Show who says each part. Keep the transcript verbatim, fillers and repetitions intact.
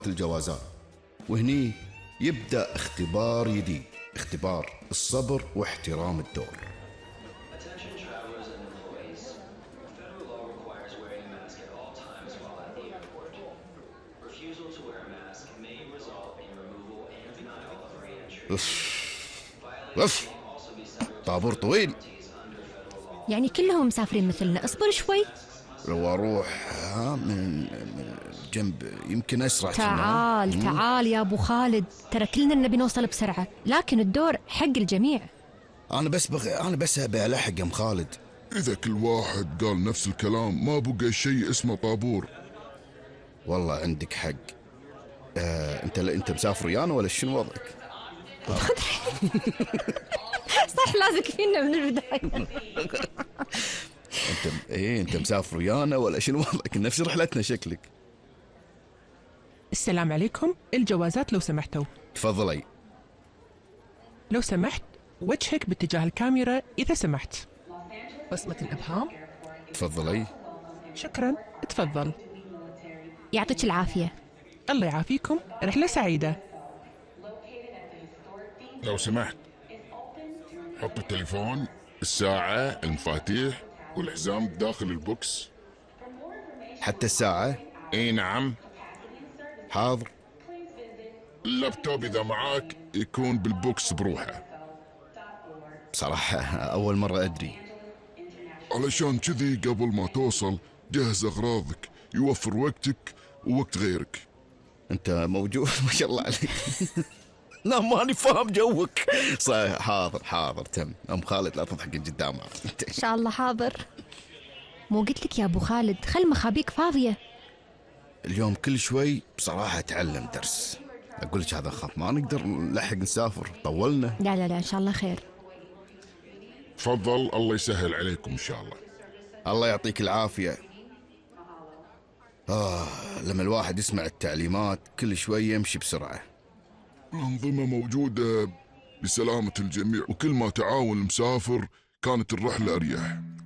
Speaker 1: الجوازات، وهني يبدأ اختبار جديد، اختبار الصبر واحترام الدور.
Speaker 2: Attention travelers and employees. Federal law requires wearing a mask at all times while at the airport. Refusal to wear a mask may result in removal and denial of re-entry.
Speaker 1: أف
Speaker 2: Violation may also be subject to
Speaker 1: طابور طويل.
Speaker 2: penalties under federal law.
Speaker 3: يعني كلهم مسافرين مثلنا، اصبر شوي.
Speaker 1: لو أروح ها من, من جنب يمكن أسرع.
Speaker 3: تعال
Speaker 1: كنا.
Speaker 3: تعال يا أبو خالد، ترى كلنا نبي نوصل بسرعة، لكن الدور حق الجميع.
Speaker 1: أنا بس بغ... أنا بس أبي ألحق يا أم خالد.
Speaker 4: إذا كل واحد قال نفس الكلام ما بقى شيء اسمه طابور.
Speaker 1: والله عندك حق. آه، أنت أنت مسافر ويانا ولا شنو وضعك؟
Speaker 3: صح لازق فينا من البداية.
Speaker 1: أنت إيه أنت مسافر ويانا ولا شنو وضعك؟ نفس رحلتنا شكلك.
Speaker 5: السلام عليكم، الجوازات لو سمحتوا.
Speaker 1: تفضلي.
Speaker 5: لو سمحت وجهك باتجاه الكاميرا إذا سمحت. بصمة الإبهام.
Speaker 1: تفضلي.
Speaker 5: شكرا، تفضل.
Speaker 3: يعطيك العافية.
Speaker 5: الله يعافيكم، رحلة سعيدة.
Speaker 4: لو سمحت حط التليفون، الساعة، المفاتيح والحزام داخل البوكس.
Speaker 1: حتى الساعة؟
Speaker 4: اي نعم.
Speaker 1: حاضر.
Speaker 4: اللابتوب إذا معاك يكون بالبوكس بروحه.
Speaker 1: بصراحة أول مرة أدري.
Speaker 4: علشان كذي قبل ما توصل جهز أغراضك، يوفر وقتك ووقت غيرك.
Speaker 1: أنت موجود ما شاء الله عليك. لا ماني فاهم جوك. صحيح، حاضر حاضر تم. أم خالد لا تضحك قدامها.
Speaker 3: إن شاء الله حاضر. مو قلت لك يا أبو خالد خل مخابيك فاضية.
Speaker 1: اليوم كل شوي بصراحة أتعلم درس. أقول لك هذا خط ما نقدر نلحق نسافر، طولنا.
Speaker 3: لا لا لا إن شاء الله خير.
Speaker 4: تفضل، الله يسهل عليكم إن شاء الله.
Speaker 1: الله يعطيك العافية. آه لما الواحد يسمع التعليمات كل شوي يمشي بسرعة.
Speaker 4: الأنظمة موجودة لسلامة الجميع، وكل ما تعاون المسافر كانت الرحلة أريح.